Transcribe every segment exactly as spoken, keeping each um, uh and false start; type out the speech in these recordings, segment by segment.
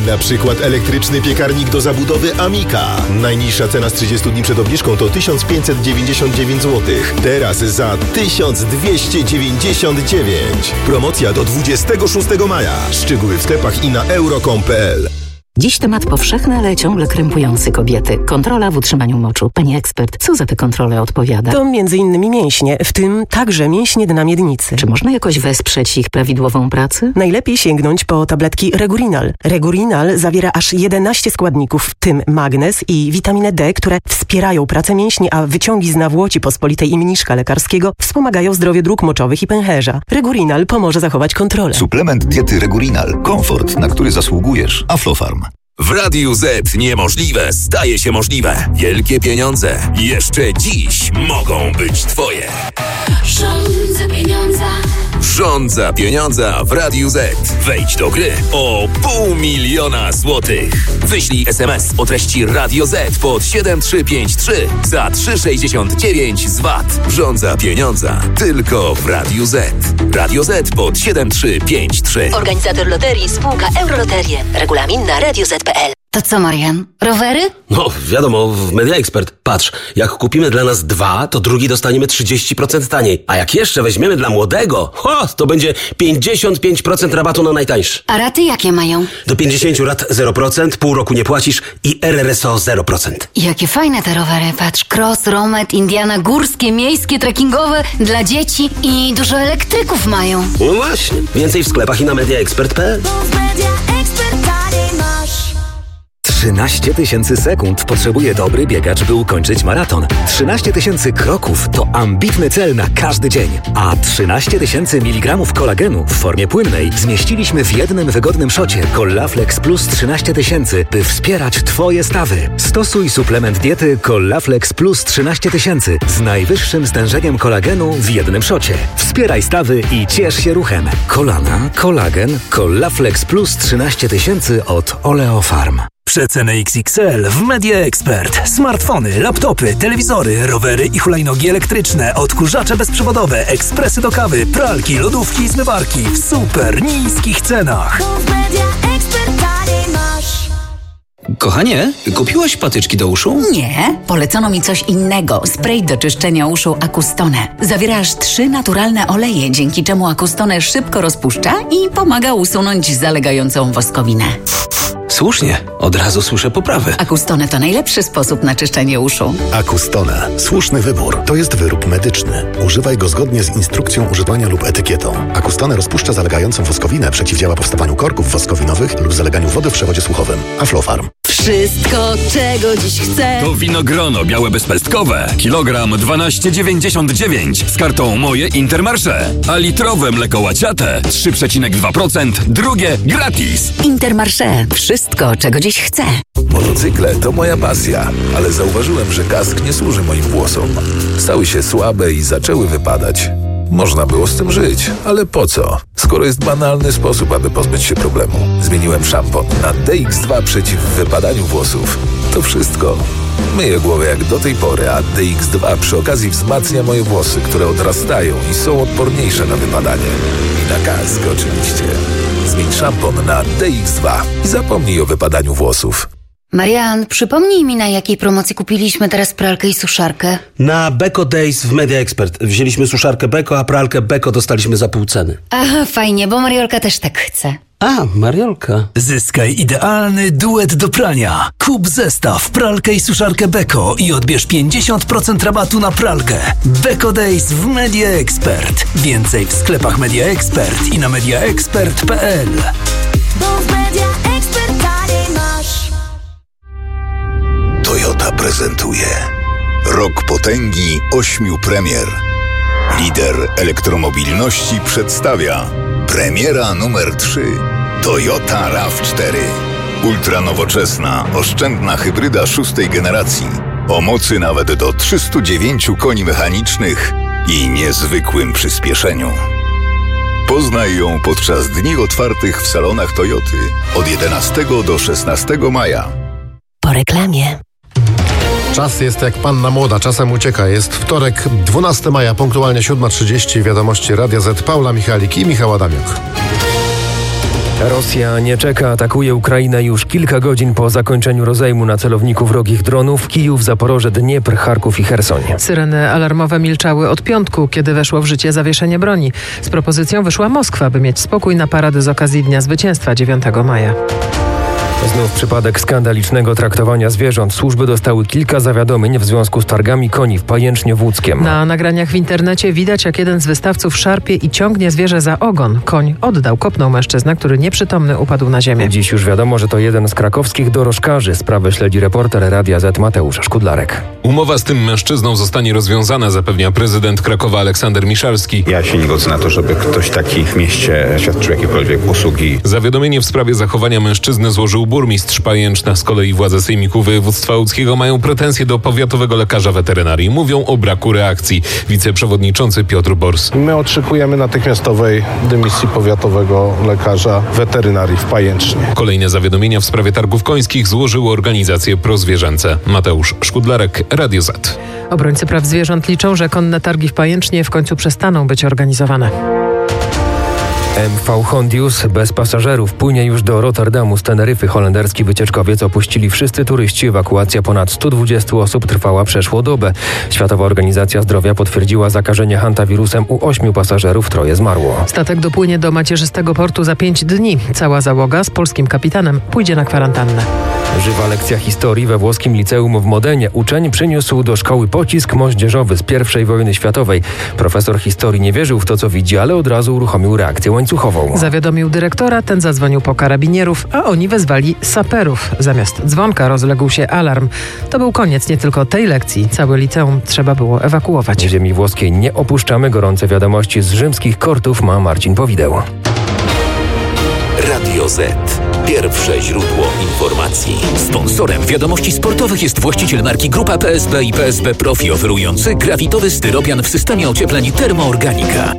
Na przykład elektryczny piekarnik do zabudowy Amika. Najniższa cena z trzydziestu dni przed obniżką to tysiąc pięćset dziewięćdziesiąt dziewięć złotych. Teraz za tysiąc dwieście dziewięćdziesiąt dziewięć. Promocja do dwudziestego szóstego maja. Szczegóły w sklepach i na euro kropka com kropka p l. Dziś temat powszechny, ale ciągle krępujący kobiety. Kontrola w utrzymaniu moczu. Pani ekspert, co za te kontrole odpowiada? To między innymi mięśnie, w tym także mięśnie dna miednicy. Czy można jakoś wesprzeć ich prawidłową pracę? Najlepiej sięgnąć po tabletki Regurinal. Regurinal zawiera aż jedenaście składników, w tym magnez i witaminę D, które wspierają pracę mięśni, a wyciągi z nawłoci pospolitej i mniszka lekarskiego wspomagają zdrowie dróg moczowych i pęcherza. Regurinal pomoże zachować kontrolę. Suplement diety Regurinal. Komfort, na który zasługujesz. Aflofarm. W Radiu Z niemożliwe staje się możliwe. Wielkie pieniądze jeszcze dziś mogą być twoje. Rządza pieniądza. Rządza pieniądza w Radiu Z. Wejdź do gry o pół miliona złotych. Wyślij es em es o treści Radio Z pod siedem trzy pięć trzy za trzy sześćdziesiąt dziewięć z V A T. Rządza pieniądza tylko w Radiu Z. Radio Z pod siedem trzy pięć trzy. Organizator loterii spółka Euroloterie. Regulamin na radio zet kropka p l. To co, Marian? Rowery? No, wiadomo, w Media Expert. Patrz, jak kupimy dla nas dwa, to drugi dostaniemy trzydzieści procent taniej. A jak jeszcze weźmiemy dla młodego, ho, to będzie pięćdziesiąt pięć procent rabatu na najtańszy. A raty jakie mają? Do pięćdziesięciu lat zero procent, pół roku nie płacisz i R R S O zero procent. Jakie fajne te rowery, patrz. Cross, Romet, Indiana, górskie, miejskie, trekkingowe, dla dzieci i dużo elektryków mają. No właśnie, więcej w sklepach i na media expert kropka p l. trzynaście tysięcy sekund potrzebuje dobry biegacz, by ukończyć maraton. trzynaście tysięcy kroków to ambitny cel na każdy dzień. A trzynaście tysięcy miligramów kolagenu w formie płynnej zmieściliśmy w jednym wygodnym szocie Collaflex Plus trzynaście tysięcy, by wspierać twoje stawy. Stosuj suplement diety Collaflex Plus trzynaście tysięcy z najwyższym stężeniem kolagenu w jednym szocie. Wspieraj stawy i ciesz się ruchem. Kolana, kolagen, Collaflex Plus trzynaście tysięcy od Oleofarm. Przeceny X X L w Media Expert. Smartfony, laptopy, telewizory, rowery i hulajnogi elektryczne, odkurzacze bezprzewodowe, ekspresy do kawy, pralki, lodówki i zmywarki w super niskich cenach. Kochanie, kupiłaś patyczki do uszu? Nie, polecono mi coś innego. Spray do czyszczenia uszu Acustone. Zawiera aż trzy naturalne oleje, dzięki czemu Acustone szybko rozpuszcza i pomaga usunąć zalegającą woskowinę. Słusznie, od razu słyszę poprawę. Acustone to najlepszy sposób na czyszczenie uszu. Acustone. Słuszny wybór. To jest wyrób medyczny. Używaj go zgodnie z instrukcją używania lub etykietą. Acustone rozpuszcza zalegającą woskowinę, przeciwdziała powstawaniu korków woskowinowych lub zaleganiu wody w przewodzie słuchowym. Aflofarm. Wszystko, czego dziś chcę. To winogrono białe bezpestkowe. Kilogram dwanaście dziewięćdziesiąt dziewięć z kartą Moje Intermarché. A litrowe mleko łaciate trzy przecinek dwa procent. Drugie gratis. Intermarché. Wszystko, czego dziś chcę. Motocykle to moja pasja, ale zauważyłem, że kask nie służy moim włosom. Stały się słabe i zaczęły wypadać. Można było z tym żyć, ale po co? Skoro jest banalny sposób, aby pozbyć się problemu. Zmieniłem szampon na D X dwa przeciw wypadaniu włosów. To wszystko. Myję głowę jak do tej pory, a D X dwa przy okazji wzmacnia moje włosy, które odrastają i są odporniejsze na wypadanie. I na kask oczywiście. Zmień szampon na D X dwa i zapomnij o wypadaniu włosów. Marian, przypomnij mi, na jakiej promocji kupiliśmy teraz pralkę i suszarkę. Na Beko Days w Media Expert. Wzięliśmy suszarkę Beko, a pralkę Beko dostaliśmy za pół ceny. Aha, fajnie, bo Mariolka też tak chce. A, Mariolka. Zyskaj idealny duet do prania. Kup zestaw pralkę i suszarkę Beko i odbierz pięćdziesiąt procent rabatu na pralkę. Beko Days w Media Expert. Więcej w sklepach Media Expert i na media expert kropka p l. Bo w Media Expert taniej masz. Toyota prezentuje Rok potęgi ośmiu premier. Lider elektromobilności przedstawia premiera numer trzy. Toyota RAV cztery. Ultranowoczesna, oszczędna hybryda szóstej generacji. O mocy nawet do trzystu dziewięciu koni mechanicznych i niezwykłym przyspieszeniu. Poznaj ją podczas dni otwartych w salonach Toyoty od jedenastego do szesnastego maja. Po reklamie. Czas jest jak panna młoda, czasem ucieka. Jest wtorek, dwunastego maja, punktualnie siódma trzydzieści. Wiadomości Radia Z. Paula Michalik i Michał Adamiuk. Rosja nie czeka, atakuje Ukrainę już kilka godzin po zakończeniu rozejmu na celowniku wrogich dronów Kijów, Zaporoże, Dniepr, Charków i Cherson. Syreny alarmowe milczały od piątku, kiedy weszło w życie zawieszenie broni. Z propozycją wyszła Moskwa, by mieć spokój na parady z okazji Dnia Zwycięstwa dziewiątego maja. Znów przypadek skandalicznego traktowania zwierząt. Służby dostały kilka zawiadomień w związku z targami koni w Pajęcznie-Włódzkiem. Na nagraniach w internecie widać, jak jeden z wystawców szarpie i ciągnie zwierzę za ogon. Koń oddał, kopnął mężczyznę, który nieprzytomny upadł na ziemię. Dziś już wiadomo, że to jeden z krakowskich dorożkarzy. Sprawę śledzi reporter Radia Z Mateusz Szkudlarek. Umowa z tym mężczyzną zostanie rozwiązana, zapewnia prezydent Krakowa Aleksander Miszalski. Ja się nie godzę na to, żeby ktoś taki w mieście świadczył jakiekolwiek usługi. Zawiadomienie w sprawie zachowania mężczyzny złożył burmistrz Pajęczna. Z kolei władze Sejmiku Województwa Łódzkiego mają pretensje do powiatowego lekarza weterynarii. Mówią o braku reakcji. Wiceprzewodniczący Piotr Bors. My oczekujemy natychmiastowej dymisji powiatowego lekarza weterynarii w Pajęcznie. Kolejne zawiadomienia w sprawie targów końskich złożyły organizacje prozwierzęce. Mateusz Szkudlarek, Radio Z. Obrońcy praw zwierząt liczą, że konne targi w Pajęcznie w końcu przestaną być organizowane. M V Hondius bez pasażerów płynie już do Rotterdamu z Teneryfy. Holenderski wycieczkowiec opuścili wszyscy turyści. Ewakuacja ponad stu dwudziestu osób trwała przeszło dobę. Światowa Organizacja Zdrowia potwierdziła zakażenie hantawirusem u ośmiu pasażerów, troje zmarło. Statek dopłynie do macierzystego portu za pięć dni. Cała załoga z polskim kapitanem pójdzie na kwarantannę. Żywa lekcja historii we włoskim liceum w Modenie. Uczeń przyniósł do szkoły pocisk moździerzowy z pierwszej wojny światowej. Profesor historii nie wierzył w to, co widzi, ale od razu uruchomił reakcję łańcuchową. Zawiadomił dyrektora, ten zadzwonił po karabinierów, a oni wezwali saperów. Zamiast dzwonka rozległ się alarm. To był koniec nie tylko tej lekcji. Całe liceum trzeba było ewakuować. Ziemi włoskiej nie opuszczamy. Gorące wiadomości z rzymskich kortów ma Marcin Powideł. Radio Z. Pierwsze źródło informacji. Sponsorem wiadomości sportowych jest właściciel marki Grupa P S B i P S B Profi, oferujący grafitowy styropian w systemie ociepleń Termoorganika.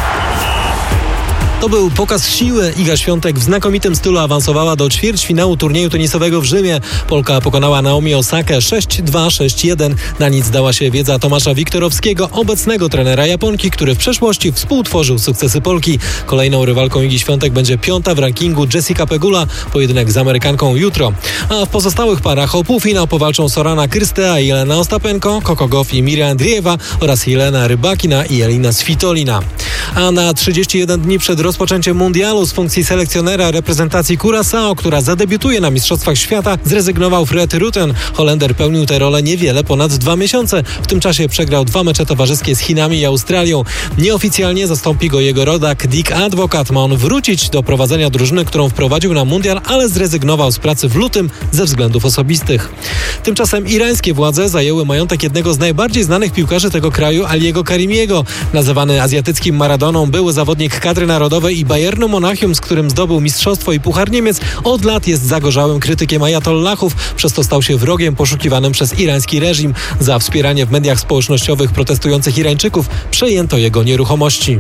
To był pokaz siły. Iga Świątek w znakomitym stylu awansowała do ćwierćfinału turnieju tenisowego w Rzymie. Polka pokonała Naomi Osakę sześć dwa sześć jeden. Na nic dała się wiedza Tomasza Wiktorowskiego, obecnego trenera Japonki, który w przeszłości współtworzył sukcesy Polki. Kolejną rywalką Igi Świątek będzie piąta w rankingu Jessica Pegula. Pojedynek z Amerykanką jutro. A w pozostałych parach o półfinał powalczą Sorana Krystea i Jelena Ostapenko, Coco Gauff i Mira Andriejewa oraz Jelena Rybakina i Elina Svitolina. A na trzydzieści jeden dni przed rozpoczęciem mundialu z funkcji selekcjonera reprezentacji Curaçao, która zadebiutuje na Mistrzostwach Świata, zrezygnował Fred Rutten. Holender pełnił tę rolę niewiele ponad dwa miesiące. W tym czasie przegrał dwa mecze towarzyskie z Chinami i Australią. Nieoficjalnie zastąpi go jego rodak Dick Advocat. Ma on wrócić do prowadzenia drużyny, którą wprowadził na mundial, ale zrezygnował z pracy w lutym ze względów osobistych. Tymczasem irańskie władze zajęły majątek jednego z najbardziej znanych piłkarzy tego kraju, Aliego Karimiego. Nazywany azjatyckim Maradoną, były zawodnik kadry narodowej i Bayernu Monachium, z którym zdobył mistrzostwo i Puchar Niemiec, od lat jest zagorzałym krytykiem ajatollahów, przez to stał się wrogiem poszukiwanym przez irański reżim. Za wspieranie w mediach społecznościowych protestujących Irańczyków przejęto jego nieruchomości.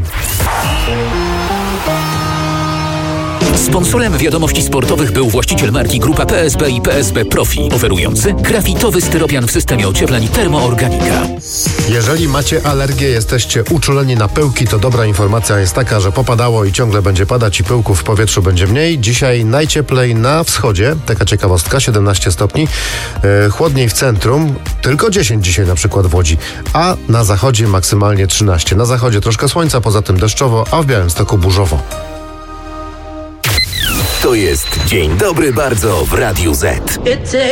Sponsorem wiadomości sportowych był właściciel marki Grupa P S B i P S B Profi, oferujący grafitowy styropian w systemie ociepleń Termoorganika. Jeżeli macie alergię, jesteście uczuleni na pyłki, to dobra informacja jest taka, że popadało i ciągle będzie padać i pyłków w powietrzu będzie mniej. Dzisiaj najcieplej na wschodzie, taka ciekawostka, siedemnaście stopni, yy, chłodniej w centrum, tylko dziesięć dzisiaj na przykład w Łodzi, a na zachodzie maksymalnie trzynaście. Na zachodzie troszkę słońca, poza tym deszczowo, a w Białymstoku burzowo. To jest Dzień Dobry Bardzo w Radiu Z.